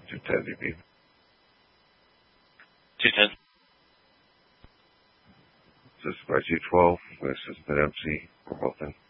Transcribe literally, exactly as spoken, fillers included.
two ten, you mean? two ten. System by two twelve, with system at M C, we're both in.